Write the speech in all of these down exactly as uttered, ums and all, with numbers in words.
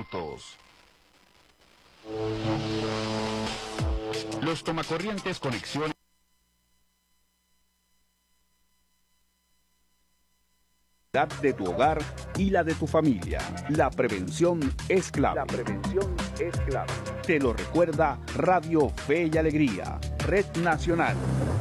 minutos. Los tomacorrientes conexión de tu hogar y la de tu familia. La prevención es clave. La prevención es clave. Te lo recuerda Radio Fe y Alegría, Red Nacional.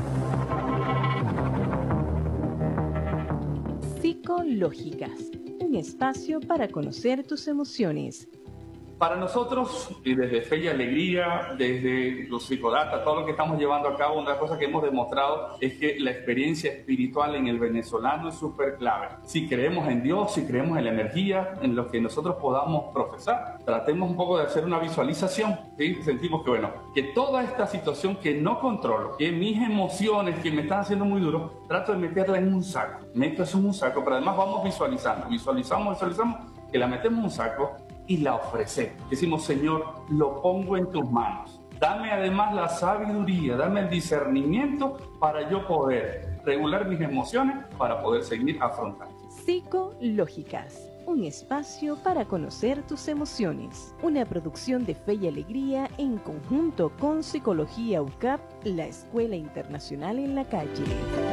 Psicológicas, un espacio para conocer tus emociones. Para nosotros, y desde Fe y Alegría, desde los psicodatas, todo lo que estamos llevando a cabo, una cosa que hemos demostrado es que la experiencia espiritual en el venezolano es súper clave. Si creemos en Dios, si creemos en la energía, en lo que nosotros podamos profesar, tratemos un poco de hacer una visualización, ¿sí? Sentimos que, bueno, que toda esta situación que no controlo, que mis emociones que me están haciendo muy duro, trato de meterla en un saco. Meto eso en un saco, pero además vamos visualizando, visualizamos, visualizamos, que la metemos en un saco y la ofrecemos. Decimos, Señor, lo pongo en tus manos. Dame además la sabiduría, dame el discernimiento para yo poder regular mis emociones, para poder seguir afrontando. Psicológicas, un espacio para conocer tus emociones. Una producción de Fe y Alegría en conjunto con Psicología U C A P, la Escuela Internacional en la Calle.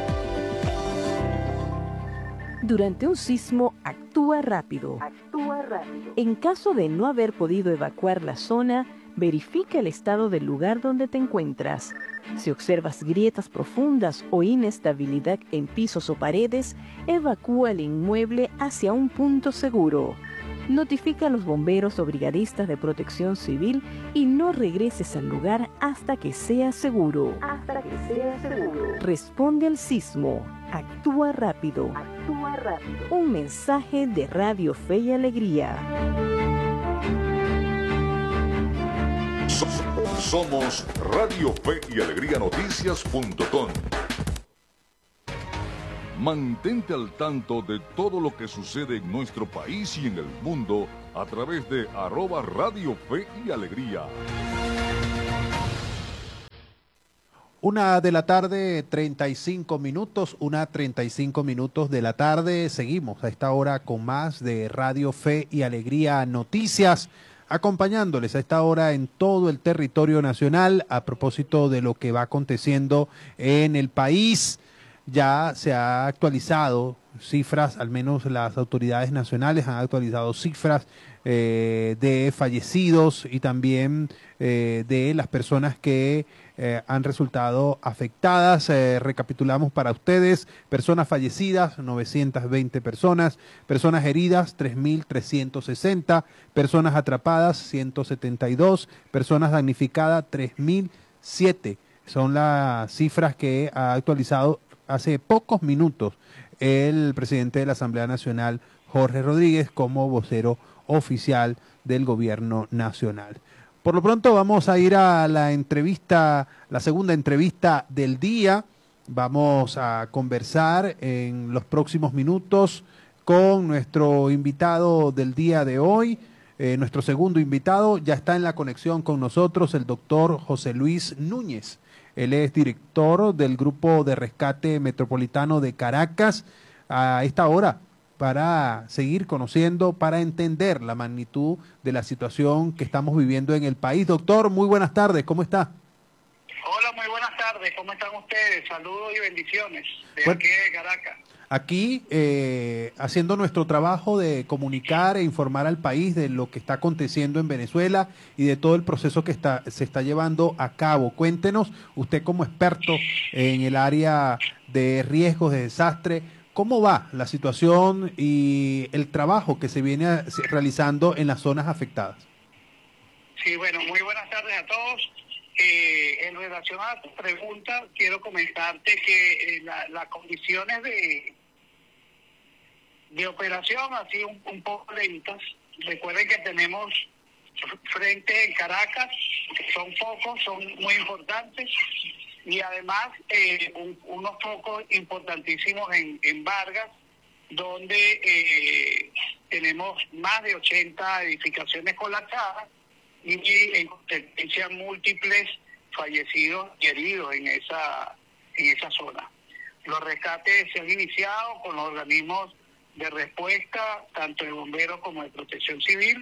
Durante un sismo, actúa rápido. Actúa rápido. En caso de no haber podido evacuar la zona, verifica el estado del lugar donde te encuentras. Si observas grietas profundas o inestabilidad en pisos o paredes, evacúa el inmueble hacia un punto seguro. Notifica a los bomberos o brigadistas de protección civil y no regreses al lugar hasta que sea seguro. Hasta que sea seguro. Responde al sismo. Actúa rápido. Actúa rápido. Un mensaje de Radio Fe y Alegría. Somos Radio Fe y Alegría Noticias punto com. Mantente al tanto de todo lo que sucede en nuestro país y en el mundo a través de arroba Radio Fe y Alegría. Una de la tarde, treinta y cinco minutos, una treinta y cinco minutos de la tarde. Seguimos a esta hora con más de Radio Fe y Alegría Noticias, acompañándoles a esta hora en todo el territorio nacional a propósito de lo que va aconteciendo en el país. Ya se ha actualizado cifras, al menos las autoridades nacionales han actualizado cifras eh, de fallecidos y también eh, de las personas que eh, han resultado afectadas. Eh, recapitulamos para ustedes: personas fallecidas, novecientas veinte personas, personas heridas, tres mil trescientos sesenta, personas atrapadas, ciento setenta y dos, personas damnificadas, tres mil siete. Son las cifras que ha actualizado hace pocos minutos el presidente de la Asamblea Nacional, Jorge Rodríguez, como vocero oficial del gobierno nacional. Por lo pronto vamos a ir a la entrevista, la segunda entrevista del día. Vamos a conversar en los próximos minutos con nuestro invitado del día de hoy. Eh, nuestro segundo invitado ya está en la conexión con nosotros, el doctor José Luis Núñez. Él es director del Grupo de Rescate Metropolitano de Caracas a esta hora para seguir conociendo, para entender la magnitud de la situación que estamos viviendo en el país. Doctor, muy buenas tardes, ¿cómo está? Hola, muy buenas tardes, ¿cómo están ustedes? Saludos y bendiciones de bueno, aquí de Caracas. Aquí eh, haciendo nuestro trabajo de comunicar e informar al país de lo que está aconteciendo en Venezuela y de todo el proceso que está, se está llevando a cabo. Cuéntenos, usted como experto en el área de riesgos de desastre, ¿cómo va la situación y el trabajo que se viene realizando en las zonas afectadas? Sí, bueno, muy buenas tardes a todos. Eh, en relación a tu pregunta, quiero comentarte que eh, la, las condiciones de, de operación han sido un, un poco lentas. Recuerden que tenemos frente en Caracas, que son pocos, son muy importantes, y además eh, un, unos focos importantísimos en, en Vargas, donde eh, tenemos más de ochenta edificaciones colapsadas y en consecuencia múltiples fallecidos y heridos en esa en esa zona. Los rescates se han iniciado con los organismos de respuesta, tanto de bomberos como de protección civil,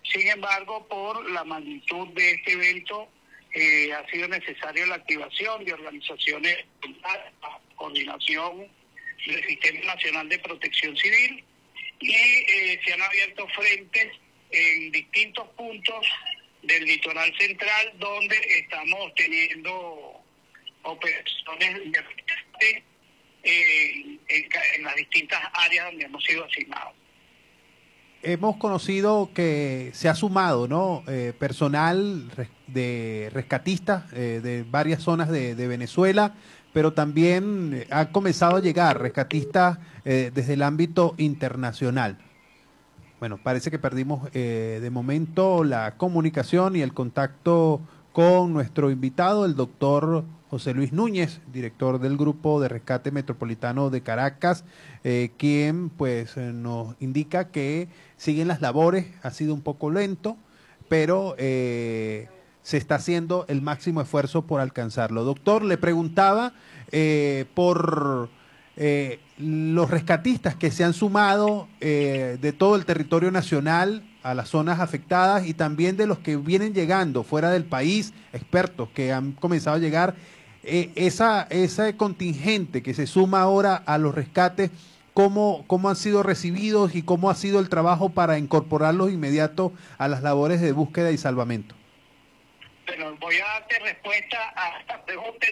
Sin embargo, por la magnitud de este evento, eh, ha sido necesaria la activación de organizaciones, la coordinación del Sistema Nacional de Protección Civil, y eh, se han abierto frentes en distintos puntos del litoral central, donde estamos teniendo operaciones de rescate eh, en, en las distintas áreas donde hemos sido asignados. Hemos conocido que se ha sumado, ¿no? Eh, personal de rescatistas eh, de varias zonas de, de Venezuela, pero también eh, han comenzado a llegar rescatistas eh, desde el ámbito internacional. Bueno, parece que perdimos eh, de momento la comunicación y el contacto con nuestro invitado, el doctor José Luis Núñez, director del Grupo de Rescate Metropolitano de Caracas, eh, quien pues nos indica que siguen las labores, ha sido un poco lento, pero eh, se está haciendo el máximo esfuerzo por alcanzarlo. Doctor, le preguntaba eh, por eh, los rescatistas que se han sumado eh, de todo el territorio nacional a las zonas afectadas y también de los que vienen llegando fuera del país, expertos que han comenzado a llegar. Eh, esa, ese contingente que se suma ahora a los rescates, ¿cómo, cómo han sido recibidos y cómo ha sido el trabajo para incorporarlos inmediato a las labores de búsqueda y salvamento? Bueno, voy a darte respuesta a esta pregunta.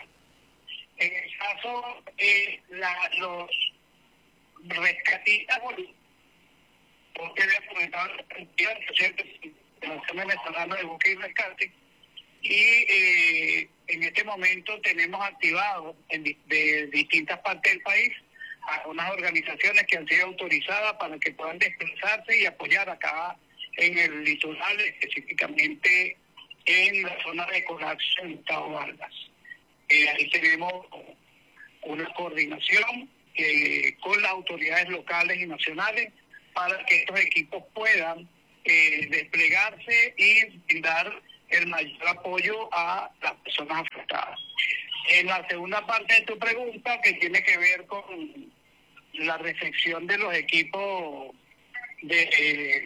En el caso de la, los rescatistas, porque había comentado la cantidad de la venezolana de búsqueda y rescate, y eh, en este momento tenemos activados en, de distintas partes del país algunas organizaciones que han sido autorizadas para que puedan desplazarse y apoyar acá en el litoral, específicamente en la zona de colapso en Gustavo Vargas. Eh, ahí tenemos una coordinación eh, con las autoridades locales y nacionales para que estos equipos puedan eh, desplegarse y brindar el mayor apoyo a las personas afectadas. En la segunda parte de tu pregunta, que tiene que ver con la recepción de los equipos de, eh,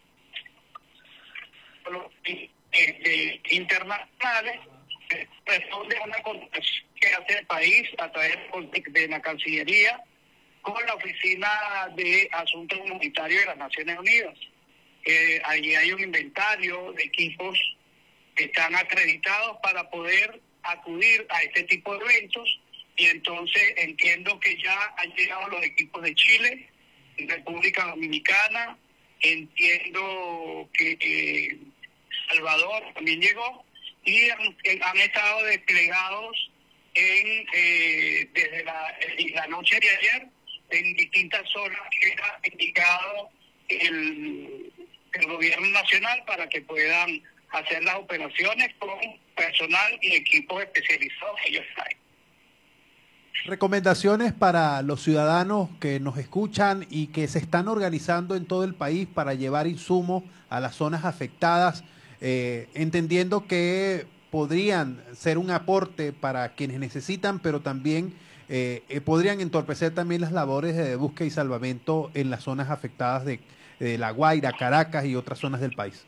de, de internacionales, responde a una coordinación que hace el país a través de la Cancillería con la Oficina de Asuntos Humanitarios de las Naciones Unidas. Eh, allí hay un inventario de equipos que están acreditados para poder acudir a este tipo de eventos, y entonces entiendo que ya han llegado los equipos de Chile, República Dominicana, entiendo que eh, Salvador también llegó, y han, han estado desplegados en eh, desde la, la noche de ayer en distintas zonas que era indicado el, el gobierno nacional para que puedan hacer las operaciones con personal y equipos especializados que ellos traen. Recomendaciones para los ciudadanos que nos escuchan y que se están organizando en todo el país para llevar insumos a las zonas afectadas, eh, entendiendo que podrían ser un aporte para quienes necesitan, pero también eh, eh, podrían entorpecer también las labores de búsqueda y salvamento en las zonas afectadas de, de La Guaira, Caracas y otras zonas del país.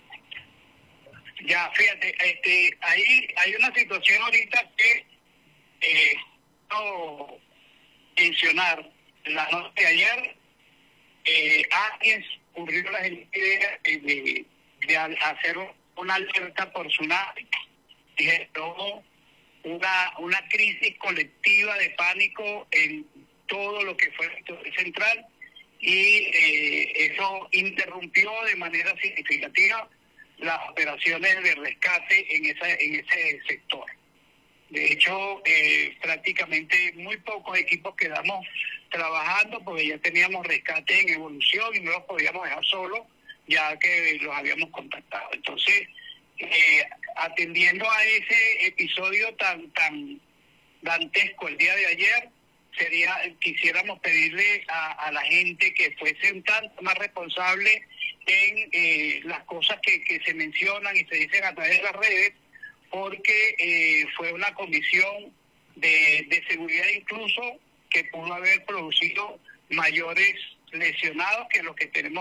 Ya, fíjate, este, ahí hay una situación ahorita que eh, no mencionar. La noche de ayer, eh, alguien ocurrió la idea de, de hacer una alerta por tsunami, y generó una, una crisis colectiva de pánico en todo lo que fue el central, y eh, eso interrumpió de manera significativa las operaciones de rescate en esa en ese sector. De hecho, eh, prácticamente muy pocos equipos quedamos trabajando porque ya teníamos rescate en evolución y no los podíamos dejar solos ya que los habíamos contactado. Entonces, eh, atendiendo a ese episodio tan tan dantesco el día de ayer, sería quisiéramos pedirle a, a la gente que fuese un tanto más responsable en eh, las cosas que, que se mencionan y se dicen a través de las redes, porque eh, fue una comisión de, de seguridad incluso que pudo haber producido mayores lesionados que los que tenemos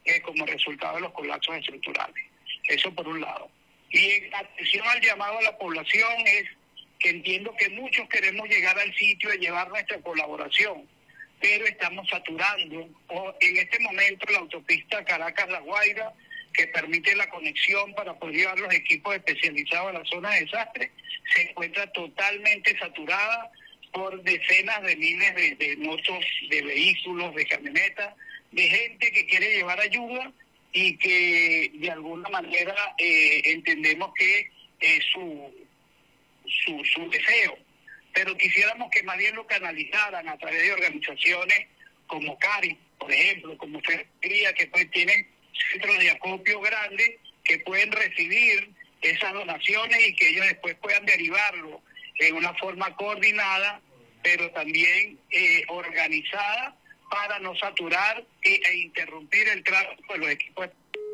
eh, como resultado de los colapsos estructurales. Eso por un lado. Y en atención al llamado a la población es que entiendo que muchos queremos llegar al sitio y llevar nuestra colaboración, pero estamos saturando. O en este momento la autopista Caracas-La Guaira, que permite la conexión para poder llevar los equipos especializados a la zona de desastre, se encuentra totalmente saturada por decenas de miles de, de motos, de vehículos, de camionetas, de gente que quiere llevar ayuda y que de alguna manera eh, entendemos que es su, su, su deseo. Pero quisiéramos que más bien lo canalizaran a través de organizaciones como Cari, por ejemplo, como Ferrería, que pues tienen centros de acopio grandes que pueden recibir esas donaciones y que ellos después puedan derivarlo en una forma coordinada, pero también eh, organizada para no saturar e, e interrumpir el tráfico de los equipos.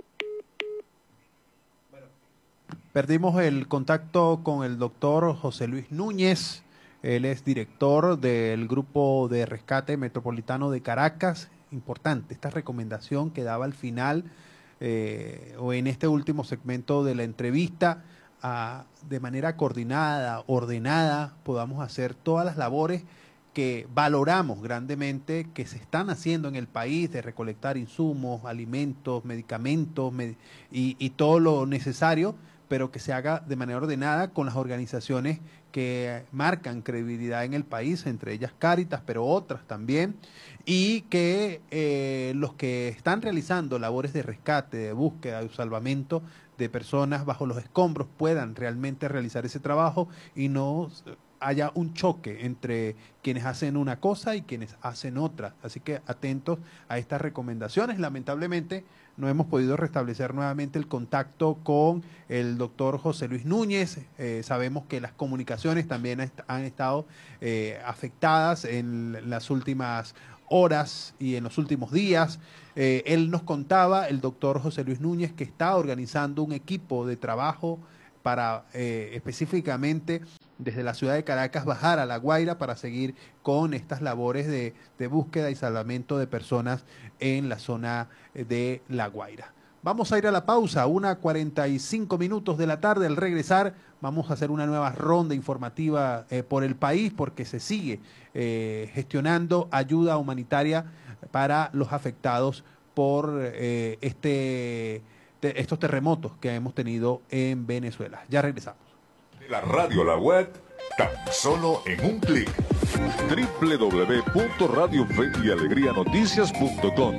Perdimos el contacto con el doctor José Luis Núñez. Él es director del Grupo de Rescate Metropolitano de Caracas. Importante esta recomendación que daba al final eh, o en este último segmento de la entrevista, a, de manera coordinada, ordenada, podamos hacer todas las labores que valoramos grandemente que se están haciendo en el país, de recolectar insumos, alimentos, medicamentos med y, y todo lo necesario, pero que se haga de manera ordenada con las organizaciones que marcan credibilidad en el país, entre ellas Cáritas, pero otras también, y que eh, los que están realizando labores de rescate, de búsqueda, de salvamento de personas bajo los escombros puedan realmente realizar ese trabajo y no haya un choque entre quienes hacen una cosa y quienes hacen otra. Así que atentos a estas recomendaciones. Lamentablemente no hemos podido restablecer nuevamente el contacto con el doctor José Luis Núñez. Eh, sabemos que las comunicaciones también est han estado eh, afectadas en las últimas horas y en los últimos días. Eh, él nos contaba, el doctor José Luis Núñez, que está organizando un equipo de trabajo para eh, específicamente desde la ciudad de Caracas bajar a La Guaira para seguir con estas labores de, de búsqueda y salvamento de personas en la zona de La Guaira. Vamos a ir a la pausa, una cuarenta y cinco minutos de la tarde. Al regresar vamos a hacer una nueva ronda informativa eh, por el país porque se sigue eh, gestionando ayuda humanitaria para los afectados por eh, este, te, estos terremotos que hemos tenido en Venezuela. Ya regresamos. De la radio a la web, tan solo en un clic. doble u doble u doble u punto radio fe y alegría noticias punto com.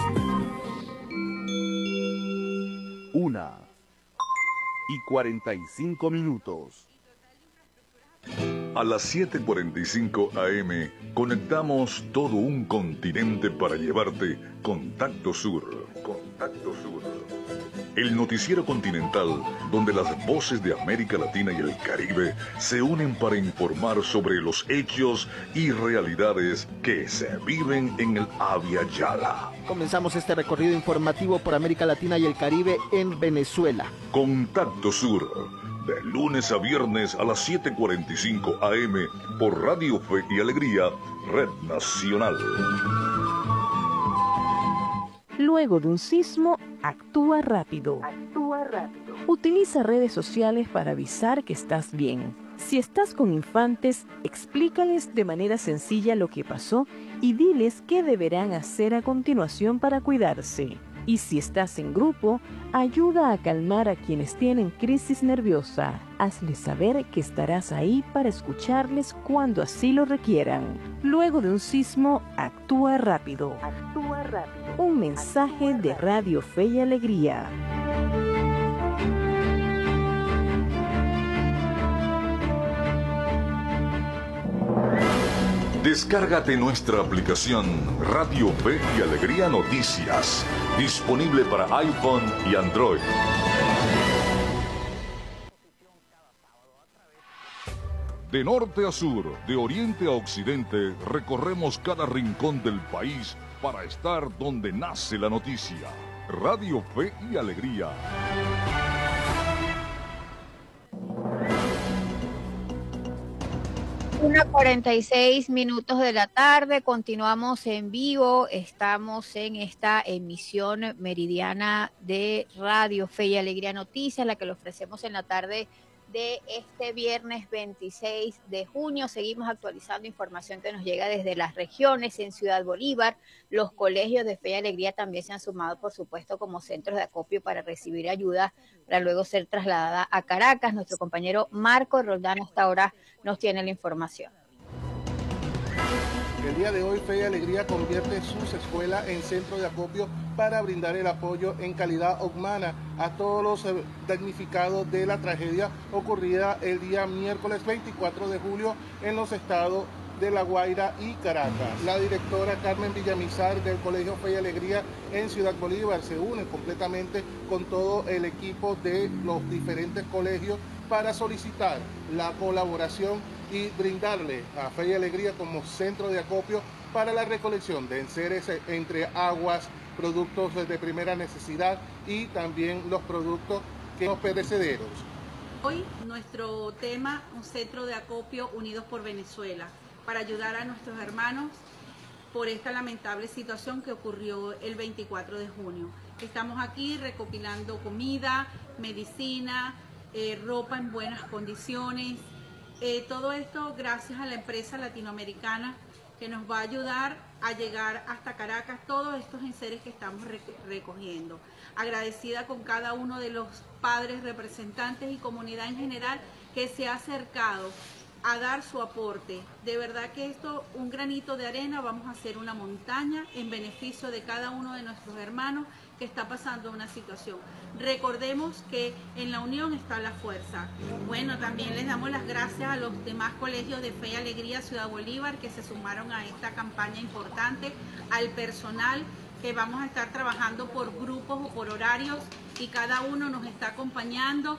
Una y cuarenta y cinco minutos. A las siete cuarenta y cinco a eme conectamos todo un continente para llevarte Contacto Sur. Contacto Sur. El noticiero continental donde las voces de América Latina y el Caribe se unen para informar sobre los hechos y realidades que se viven en el Abya Yala. Comenzamos este recorrido informativo por América Latina y el Caribe en Venezuela. Contacto Sur, de lunes a viernes a las siete cuarenta y cinco a eme por Radio Fe y Alegría, Red Nacional. Luego de un sismo, actúa rápido. Actúa rápido. Utiliza redes sociales para avisar que estás bien. Si estás con infantes, explícales de manera sencilla lo que pasó y diles qué deberán hacer a continuación para cuidarse. Y si estás en grupo, ayuda a calmar a quienes tienen crisis nerviosa. Hazles saber que estarás ahí para escucharles cuando así lo requieran. Luego de un sismo, actúa rápido. Actúa rápido. Un mensaje de Radio Fe y Alegría. Descárgate nuestra aplicación Radio Fe y Alegría Noticias, disponible para iPhone y Android. De norte a sur, de oriente a occidente, recorremos cada rincón del país para estar donde nace la noticia. Radio Fe y Alegría. una cuarenta y seis minutos de la tarde, continuamos en vivo, estamos en esta emisión meridiana de Radio Fe y Alegría Noticias, la que le ofrecemos en la tarde de este viernes veintiséis de junio. Seguimos actualizando información que nos llega desde las regiones. En Ciudad Bolívar, los colegios de Fe y Alegría también se han sumado, por supuesto, como centros de acopio para recibir ayuda, para luego ser trasladada a Caracas. Nuestro compañero Marco Roldán hasta ahora nos tiene la información. El día de hoy, Fe y Alegría convierte sus escuelas en centro de acopio para brindar el apoyo en calidad humana a todos los damnificados de la tragedia ocurrida el día miércoles veinticuatro de julio en los estados de La Guaira y Caracas. La directora Carmen Villamizar del Colegio Fe y Alegría en Ciudad Bolívar se une completamente con todo el equipo de los diferentes colegios para solicitar la colaboración y brindarle a Fe y Alegría como centro de acopio para la recolección de enseres entre aguas, productos de primera necesidad y también los productos que son perecederos. Hoy nuestro tema, un centro de acopio unidos por Venezuela, para ayudar a nuestros hermanos por esta lamentable situación que ocurrió el veinticuatro de junio. Estamos aquí recopilando comida, medicina, eh, ropa en buenas condiciones. Eh, todo esto gracias a la empresa latinoamericana que nos va a ayudar a llegar hasta Caracas todos estos enseres que estamos rec recogiendo. Agradecida con cada uno de los padres, representantes y comunidad en general que se ha acercado a dar su aporte. De verdad que esto, un granito de arena, vamos a hacer una montaña en beneficio de cada uno de nuestros hermanos que está pasando una situación. Recordemos que en la unión está la fuerza. Bueno, también les damos las gracias a los demás colegios de Fe y Alegría Ciudad Bolívar que se sumaron a esta campaña importante, al personal que vamos a estar trabajando por grupos o por horarios y cada uno nos está acompañando.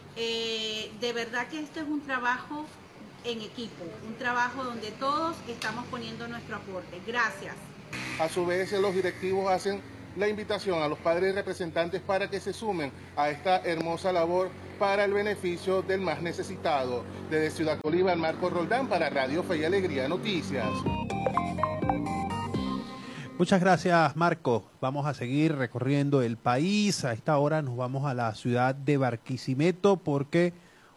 Eh, de verdad que este es un trabajo en equipo, un trabajo donde todos estamos poniendo nuestro aporte. Gracias. A su vez, los directivos hacen la invitación a los padres representantes para que se sumen a esta hermosa labor para el beneficio del más necesitado. Desde Ciudad Bolívar, Marco Roldán para Radio Fe y Alegría Noticias. Muchas gracias, Marco. Vamos a seguir recorriendo el país. A esta hora nos vamos a la ciudad de Barquisimeto porque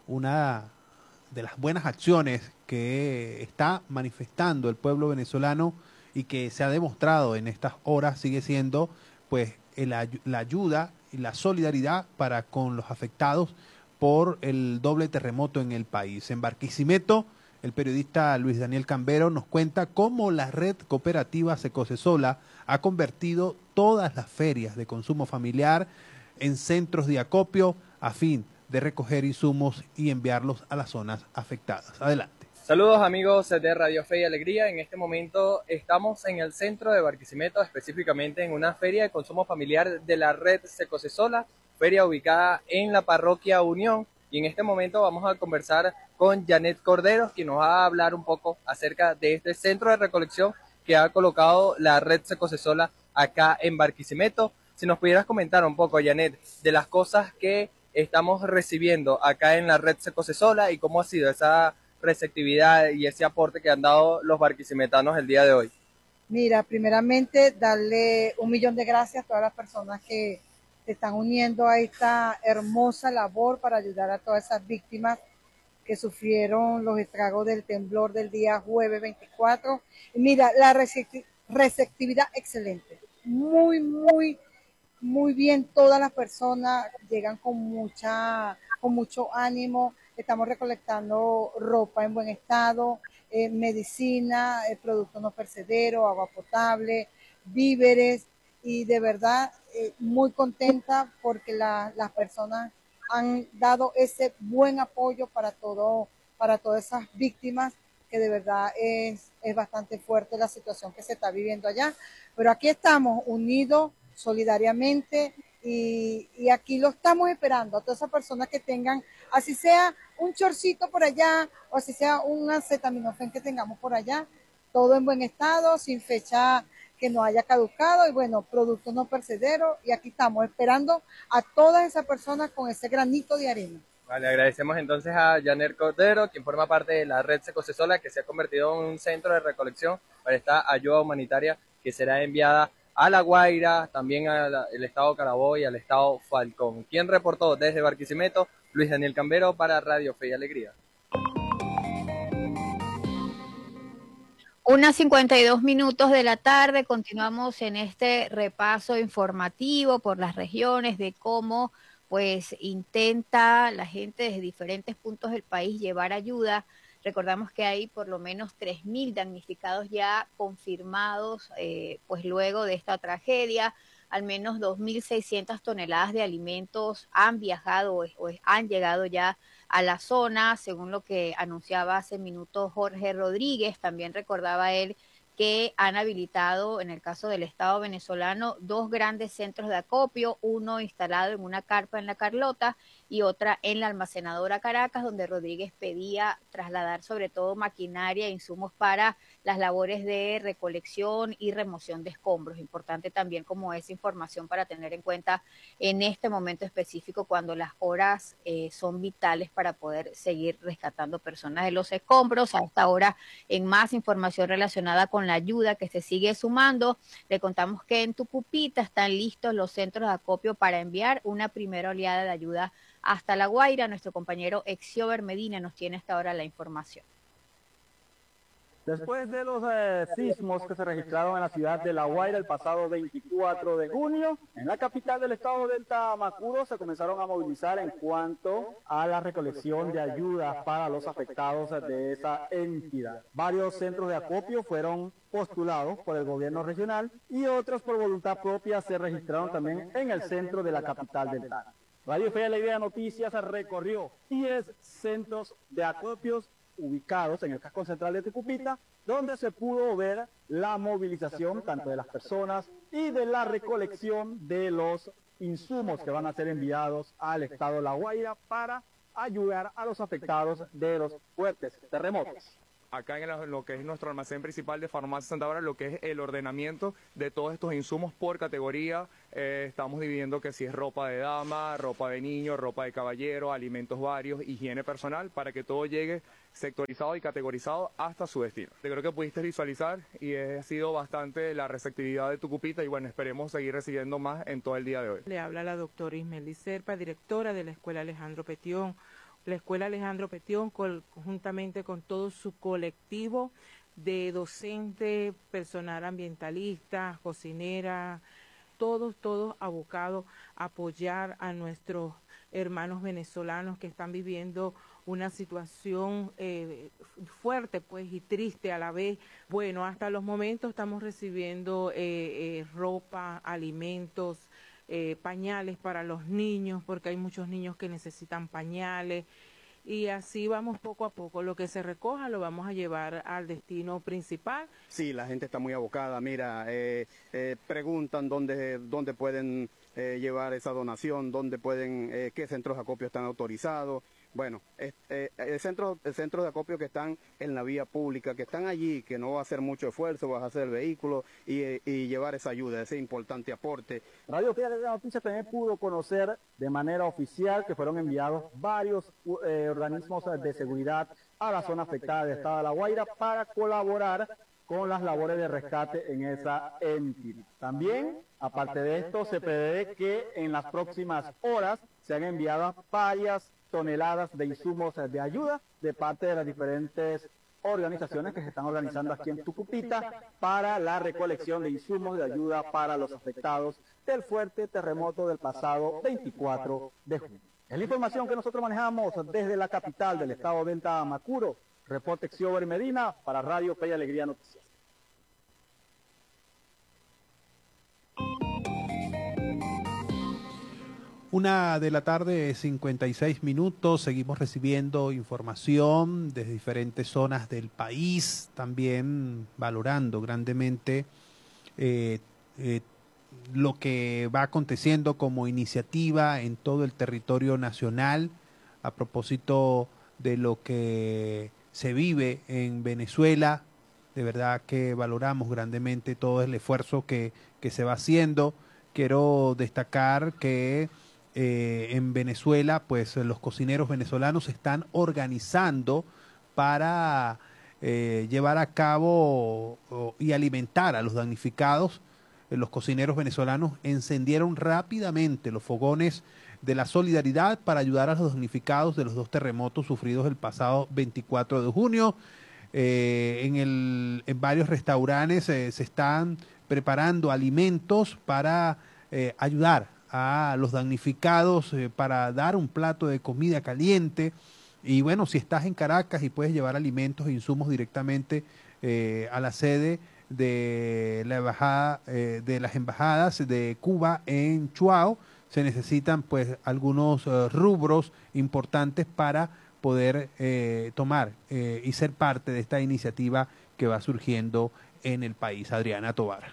una de las buenas acciones que está manifestando el pueblo venezolano y que se ha demostrado en estas horas sigue siendo pues el, la ayuda y la solidaridad para con los afectados por el doble terremoto en el país. En Barquisimeto, el periodista Luis Daniel Cambero nos cuenta cómo la red cooperativa Secosesola ha convertido todas las ferias de consumo familiar en centros de acopio a fin de recoger insumos y enviarlos a las zonas afectadas. Adelante. Saludos amigos de Radio Fe y Alegría. En este momento estamos en el centro de Barquisimeto, específicamente en una feria de consumo familiar de la red Secosesola, feria ubicada en la parroquia Unión. Y en este momento vamos a conversar con Janet Cordero, quien nos va a hablar un poco acerca de este centro de recolección que ha colocado la red Secosesola acá en Barquisimeto. Si nos pudieras comentar un poco, Janet, de las cosas que estamos recibiendo acá en la red Secosesola y cómo ha sido esa receptividad y ese aporte que han dado los barquisimetanos el día de hoy. Mira, primeramente darle un millón de gracias a todas las personas que se están uniendo a esta hermosa labor para ayudar a todas esas víctimas que sufrieron los estragos del temblor del día jueves veinticuatro. Y mira, la receptividad excelente, muy, muy, muy bien. Todas las personas llegan con mucha, con mucho ánimo. Estamos recolectando ropa en buen estado, eh, medicina, eh, productos no perecederos, agua potable, víveres, y de verdad eh, muy contenta porque la, las personas han dado ese buen apoyo para todo, para todas esas víctimas, que de verdad es, es bastante fuerte la situación que se está viviendo allá. Pero aquí estamos unidos solidariamente. Y, y aquí lo estamos esperando a todas esas personas que tengan, así sea un chorcito por allá, o así sea un acetaminofén que tengamos por allá, todo en buen estado, sin fecha que no haya caducado, y bueno, productos no perecederos, y aquí estamos esperando a todas esas personas con ese granito de arena. Vale, agradecemos entonces a Janer Cordero, quien forma parte de la red Secocesola, que se ha convertido en un centro de recolección para esta ayuda humanitaria que será enviada a La Guaira, también al estado Carabobo y al estado Falcón. Quien reportó desde Barquisimeto, Luis Daniel Cambero para Radio Fe y Alegría. Unas cincuenta y dos minutos de la tarde, continuamos en este repaso informativo por las regiones de cómo pues intenta la gente desde diferentes puntos del país llevar ayuda. Recordamos que hay por lo menos tres mil damnificados ya confirmados, eh, pues luego de esta tragedia, al menos dos mil seiscientas toneladas de alimentos han viajado o, o han llegado ya a la zona, según lo que anunciaba hace minutos Jorge Rodríguez. También recordaba él que han habilitado, en el caso del Estado venezolano, dos grandes centros de acopio, uno instalado en una carpa en La Carlota y otra en la almacenadora Caracas, donde Rodríguez pedía trasladar sobre todo maquinaria e insumos para las labores de recolección y remoción de escombros. Importante también como esa información para tener en cuenta en este momento específico, cuando las horas eh, son vitales para poder seguir rescatando personas de los escombros. A esta hora, en más información relacionada con la ayuda que se sigue sumando, le contamos que en Tucupita están listos los centros de acopio para enviar una primera oleada de ayuda hasta La Guaira. Nuestro compañero Exiober Medina nos tiene hasta ahora la información. Después de los eh, sismos que se registraron en la ciudad de La Guaira el pasado veinticuatro de junio, en la capital del estado del Tamacuro se comenzaron a movilizar en cuanto a la recolección de ayuda para los afectados de esa entidad. Varios centros de acopio fueron postulados por el gobierno regional y otros por voluntad propia se registraron también en el centro de la capital del Tama. Radio Fe y Alegría Noticias recorrió diez centros de acopios ubicados en el casco central de Tucupita, donde se pudo ver la movilización tanto de las personas y de la recolección de los insumos que van a ser enviados al estado de La Guaira para ayudar a los afectados de los fuertes terremotos. Acá en lo que es nuestro almacén principal de Farmacia Santa Bárbara, lo que es el ordenamiento de todos estos insumos por categoría, eh, estamos dividiendo que si es ropa de dama, ropa de niño, ropa de caballero, alimentos varios, higiene personal, para que todo llegue sectorizado y categorizado hasta su destino. Yo creo que pudiste visualizar y ha sido bastante la receptividad de Tucupita y bueno, esperemos seguir recibiendo más en todo el día de hoy. Le habla la doctora Ismeli Serpa, directora de la Escuela Alejandro Petión. La Escuela Alejandro Petión, conjuntamente con todo su colectivo de docentes, personal ambientalista, cocinera, todos, todos abocados a apoyar a nuestros hermanos venezolanos que están viviendo una situación eh, fuerte pues y triste a la vez. Bueno, hasta los momentos estamos recibiendo eh, eh, ropa, alimentos, Eh, pañales para los niños, porque hay muchos niños que necesitan pañales, y así vamos poco a poco. Lo que se recoja lo vamos a llevar al destino principal. Sí, la gente está muy abocada, mira, eh, eh, preguntan dónde, dónde pueden eh, llevar esa donación, dónde pueden, eh, qué centros de acopio están autorizados. Bueno, eh, eh, el centro, el centro de acopio que están en la vía pública, que están allí, que no va a hacer mucho esfuerzo, va a hacer el vehículo y, y llevar esa ayuda, ese importante aporte. Radio Fe y Alegría Noticias también pudo conocer de manera oficial que fueron enviados varios eh, organismos de seguridad a la zona afectada del estado de La Guaira para colaborar con las labores de rescate en esa entidad. También, aparte de esto, se prevé que en las próximas horas se han enviado varias toneladas de insumos de ayuda de parte de las diferentes organizaciones que se están organizando aquí en Tucupita para la recolección de insumos de ayuda para los afectados del fuerte terremoto del pasado veinticuatro de junio. Es la información que nosotros manejamos desde la capital del estado del Tamacuro. Reporte Exiober Medina para Radio Fe y Alegría Noticias. Una de la tarde, cincuenta y seis minutos, seguimos recibiendo información desde diferentes zonas del país, también valorando grandemente eh, eh, lo que va aconteciendo como iniciativa en todo el territorio nacional a propósito de lo que se vive en Venezuela. De verdad que valoramos grandemente todo el esfuerzo que, que se va haciendo. Quiero destacar que eh, en Venezuela, pues los cocineros venezolanos se están organizando para eh, llevar a cabo o, y alimentar a los damnificados. Eh, los cocineros venezolanos encendieron rápidamente los fogones de la solidaridad para ayudar a los damnificados de los dos terremotos sufridos el pasado veinticuatro de junio. Eh, en, el, en varios restaurantes eh, se están preparando alimentos para eh, ayudar a los damnificados, eh, para dar un plato de comida caliente. Y bueno, si estás en Caracas y puedes llevar alimentos e insumos directamente eh, a la sede de la embajada, eh, de las embajadas de Cuba en Chuao, se necesitan pues algunos uh, rubros importantes para poder eh, tomar eh, y ser parte de esta iniciativa que va surgiendo en el país. Adriana Tovar.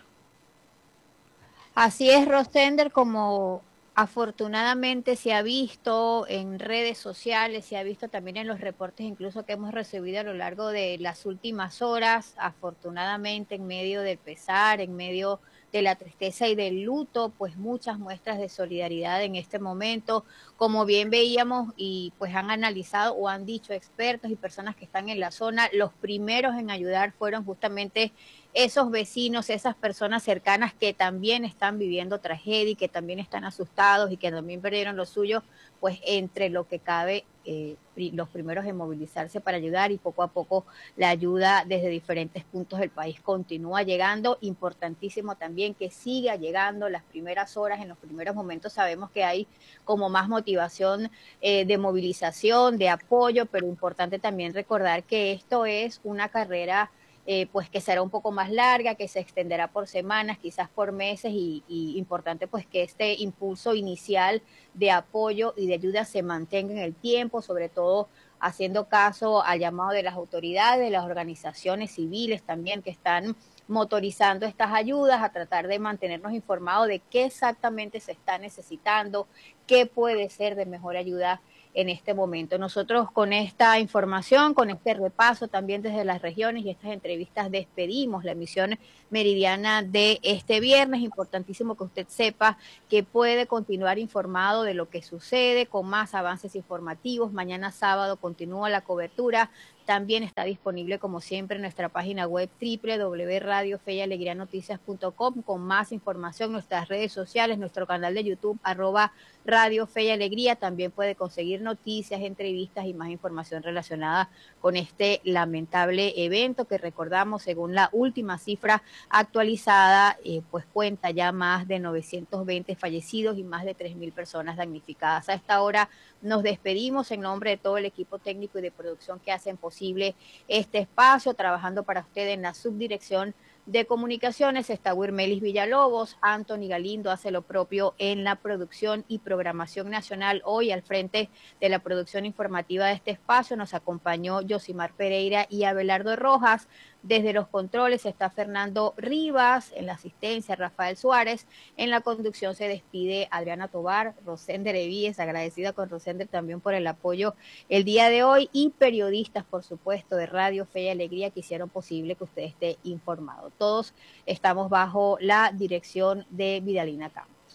Así es, Rosender, como afortunadamente se ha visto en redes sociales, se ha visto también en los reportes incluso que hemos recibido a lo largo de las últimas horas, afortunadamente en medio del pesar, en medio de la tristeza y del luto, pues muchas muestras de solidaridad en este momento, como bien veíamos y pues han analizado o han dicho expertos y personas que están en la zona, los primeros en ayudar fueron justamente esos vecinos, esas personas cercanas que también están viviendo tragedia y que también están asustados y que también perdieron lo suyo, pues entre lo que cabe, eh, los primeros en movilizarse para ayudar, y poco a poco la ayuda desde diferentes puntos del país continúa llegando. Importantísimo también que siga llegando las primeras horas, en los primeros momentos sabemos que hay como más motivación eh, de movilización, de apoyo, pero importante también recordar que esto es una carrera Eh, pues que será un poco más larga, que se extenderá por semanas, quizás por meses, y, y importante pues que este impulso inicial de apoyo y de ayuda se mantenga en el tiempo, sobre todo haciendo caso al llamado de las autoridades, de las organizaciones civiles también que están motorizando estas ayudas, a tratar de mantenernos informados de qué exactamente se está necesitando, qué puede ser de mejor ayuda en este momento. Nosotros con esta información, con este repaso también desde las regiones y estas entrevistas despedimos la emisión meridiana de este viernes. Importantísimo que usted sepa que puede continuar informado de lo que sucede con más avances informativos. Mañana sábado continúa la cobertura. También está disponible, como siempre, en nuestra página web doble u doble u doble u punto radio fe y alegría noticias punto com con más información, nuestras redes sociales, nuestro canal de YouTube, arroba Radio Fe y Alegría. También puede conseguir noticias, entrevistas y más información relacionada con este lamentable evento que, recordamos, según la última cifra actualizada, eh, pues cuenta ya más de novecientos veinte fallecidos y más de tres mil personas damnificadas. A esta hora nos despedimos en nombre de todo el equipo técnico y de producción que hacen posible este espacio, trabajando para usted en la subdirección de comunicaciones está Wirmelis Villalobos, Anthony Galindo hace lo propio en la producción y programación nacional. Hoy al frente de la producción informativa de este espacio nos acompañó Yosimar Pereira y Abelardo Rojas. Desde los controles está Fernando Rivas, en la asistencia Rafael Suárez, en la conducción se despide Adriana Tovar, Rosender Evíes, agradecida con Rosender también por el apoyo el día de hoy, y periodistas, por supuesto, de Radio Fe y Alegría que hicieron posible que usted esté informado. Todos estamos bajo la dirección de Vidalina Campos.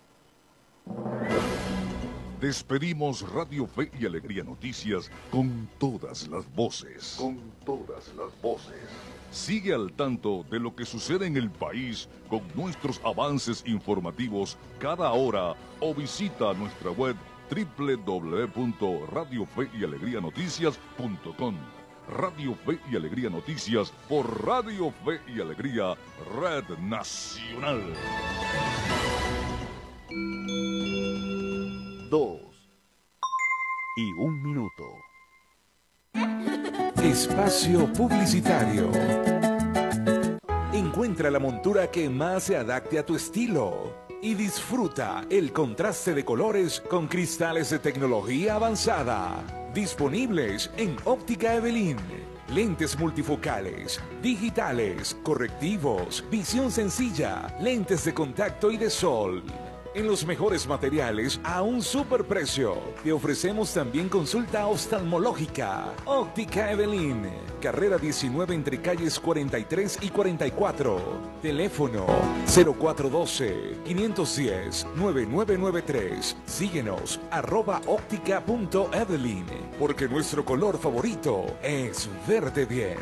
Despedimos Radio Fe y Alegría Noticias con todas las voces. Con todas las voces. Sigue al tanto de lo que sucede en el país con nuestros avances informativos cada hora o visita nuestra web doble u doble u doble u punto radio fe y alegría noticias punto com. Radio Fe y Alegría Noticias por Radio Fe y Alegría, Red Nacional. Dos y un minuto. Espacio publicitario. Encuentra la montura que más se adapte a tu estilo y disfruta el contraste de colores con cristales de tecnología avanzada. Disponibles en Óptica Evelyn. Lentes multifocales, digitales, correctivos, visión sencilla, lentes de contacto y de sol. en los mejores materiales a un superprecio. Te ofrecemos también consulta oftalmológica. Óptica Evelyn, carrera diecinueve entre calles cuarenta y tres y cuarenta y cuatro. Teléfono cero cuatro uno dos, cinco uno cero, nueve nueve nueve tres. Síguenos arroba óptica punto evelyn, porque nuestro color favorito es verte bien.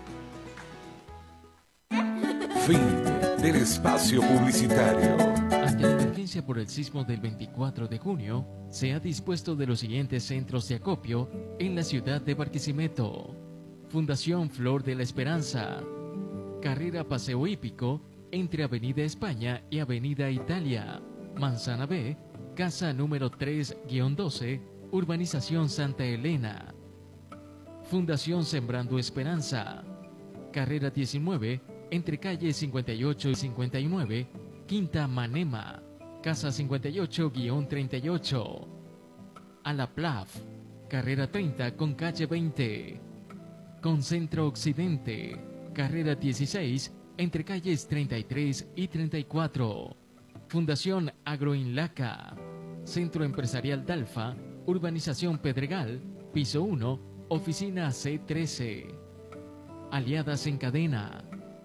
Fin del espacio publicitario. Ante la emergencia por el sismo del veinticuatro de junio, se ha dispuesto de los siguientes centros de acopio en la ciudad de Barquisimeto. Fundación Flor de la Esperanza, carrera Paseo Hípico entre Avenida España y Avenida Italia, Manzana B, casa número tres guión doce, Urbanización Santa Elena. Fundación Sembrando Esperanza, carrera diecinueve entre calles cincuenta y ocho y cincuenta y nueve, Quinta Manema, casa cincuenta y ocho guión treinta y ocho. A la Plaf, carrera treinta con calle veinte. Concentro Occidente, carrera dieciséis entre calles treinta y tres y treinta y cuatro. Fundación Agroinlaca, Centro Empresarial Dalfa, Urbanización Pedregal, piso uno, oficina C trece. Aliadas en Cadena.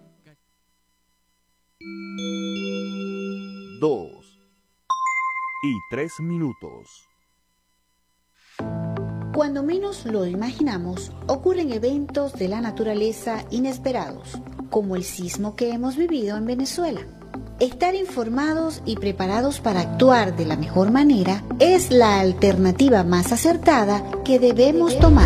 Dos y tres minutos. Cuando menos lo imaginamos, ocurren eventos de la naturaleza inesperados, como el sismo que hemos vivido en Venezuela. Estar informados y preparados para actuar de la mejor manera es la alternativa más acertada que debemos tomar.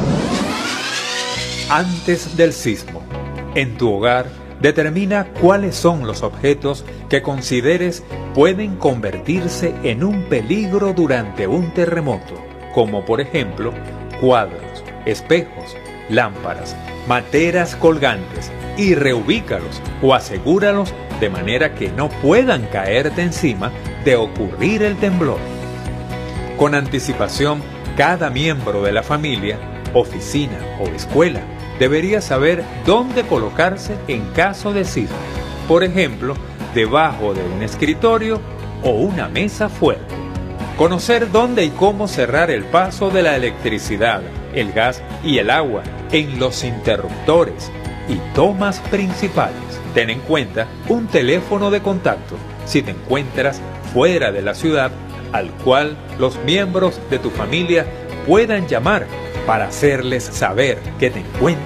Antes del sismo, en tu hogar, determina cuáles son los objetos que consideres pueden convertirse en un peligro durante un terremoto, como por ejemplo cuadros, espejos, lámparas, materas colgantes, y reubícalos o asegúralos de manera que no puedan caerte encima de ocurrir el temblor. Con anticipación, cada miembro de la familia, oficina o escuela debería saber dónde colocarse en caso de sismo, por ejemplo, debajo de un escritorio o una mesa fuerte. Conocer dónde y cómo cerrar el paso de la electricidad, el gas y el agua en los interruptores y tomas principales. Ten en cuenta un teléfono de contacto si te encuentras fuera de la ciudad, al cual los miembros de tu familia puedan llamar para hacerles saber que te encuentras